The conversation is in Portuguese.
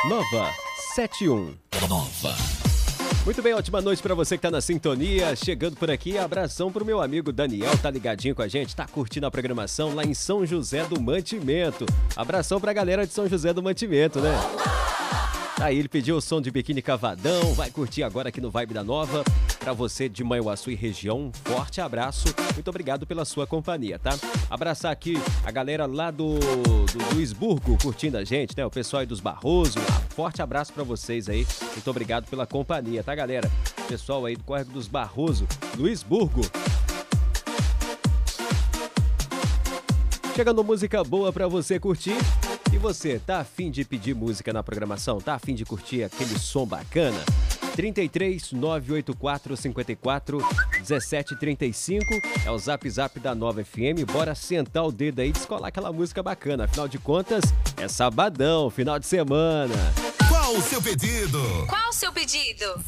Nova 71. Nova. Muito bem, ótima noite pra você que tá na sintonia. Chegando por aqui, abração pro meu amigo Daniel, tá ligadinho com a gente, tá curtindo a programação lá em São José do Mantimento. Abração pra galera de São José do Mantimento, né? Aí ele pediu o som de Biquíni Cavadão, vai curtir agora aqui no Vibe da Nova. Pra você de Manhuaçu e região, um forte abraço. Muito obrigado pela sua companhia, tá? Abraçar aqui a galera lá do Luisburgo curtindo a gente, né? O pessoal aí dos Barroso. Forte abraço pra vocês aí. Muito obrigado pela companhia, tá, galera? Pessoal aí do Córrego dos Barroso, Luisburgo. Chegando música boa pra você curtir. E você, tá afim de pedir música na programação? Tá afim de curtir aquele som bacana? 33 984 54 17 35 é o Zap da Nova FM. Bora sentar o dedo aí e descolar aquela música bacana. Afinal de contas, é sabadão, final de semana. Qual o seu pedido? Qual o seu pedido?